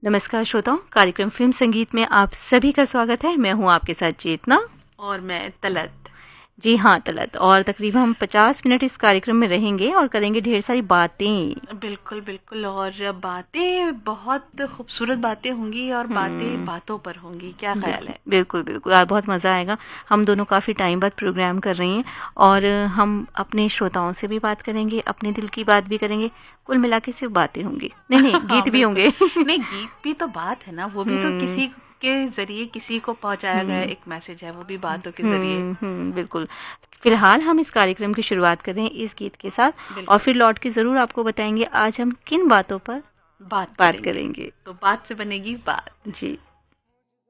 नमस्कार श्रोताओं, कार्यक्रम फिल्म संगीत में आप सभी का स्वागत है। मैं हूं आपके साथ चेतना और मैं तलत। जी हाँ, तलत। और तकरीबन हम 50 मिनट इस कार्यक्रम में रहेंगे और करेंगे ढेर सारी बातें। बिल्कुल बिल्कुल, और बातें बहुत खूबसूरत बातें होंगी और बातें बातों पर होंगी। क्या ख्याल है? बिल्कुल बिल्कुल, आज बहुत मज़ा आएगा। हम दोनों काफ़ी टाइम बाद प्रोग्राम कर रही हैं और हम अपने श्रोताओं से भी बात करेंगे, अपने दिल की बात भी करेंगे। कुल मिला के सिर्फ बातें होंगी, नहीं नहीं गीत हाँ भी बिल्कुल। होंगे। नहीं, गीत भी तो बात है ना, वो भी तो हम्म किसी के जरिए किसी को पहुंचाया गया हम्म एक मैसेज है, वो भी बातों के जरिए। बिल्कुल। फिलहाल हम इस कार्यक्रम की शुरुआत कर रहे हैं इस गीत के साथ और बिल्कुल। फिर लौट के ज़रूर आपको बताएंगे आज हम किन बातों पर बात बात करेंगे करेंगे। तो बात से बनेगी बात। जी।